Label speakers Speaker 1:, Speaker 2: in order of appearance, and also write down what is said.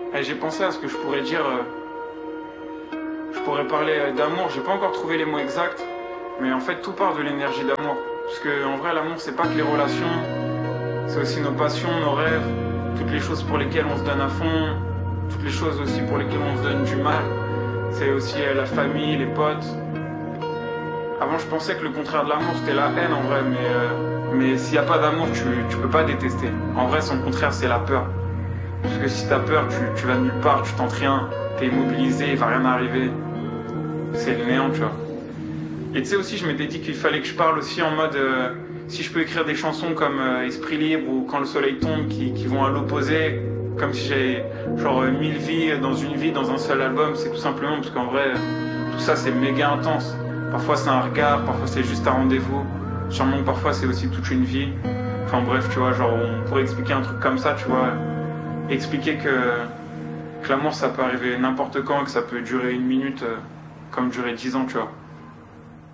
Speaker 1: Et j'ai pensé à ce que je pourrais dire. Je pourrais parler d'amour. J'ai pas encore trouvé les mots exacts, mais en fait tout part de l'énergie d'amour. Parce que en vrai, l'amour c'est pas que les relations, c'est aussi nos passions, nos rêves, toutes les choses pour lesquelles on se donne à fond, toutes les choses aussi pour lesquelles on se donne du mal. C'est aussi la famille, les potes. Avant, je pensais que le contraire de l'amour c'était la haine en vrai, mais s'il n'y a pas d'amour, tu peux pas détester. En vrai, son contraire c'est la peur. Parce que si t'as peur, tu vas nulle part, tu tentes rien, t'es immobilisé, il va rien arriver. C'est le néant, tu vois. Et tu sais aussi, je m'étais dit qu'il fallait que je parle aussi en mode si je peux écrire des chansons comme Esprit libre ou Quand le soleil tombe qui vont à l'opposé, comme si j'ai genre 1000 vies dans une vie, dans un seul album, c'est tout simplement parce qu'en vrai, tout ça c'est méga intense. Parfois c'est un regard, parfois c'est juste un rendez-vous. Sûrement que parfois c'est aussi toute une vie. Enfin bref, tu vois, genre on pourrait expliquer un truc comme ça, tu vois. Expliquer que l'amour ça peut arriver n'importe quand, que ça peut durer une minute comme durer 10 ans, tu vois.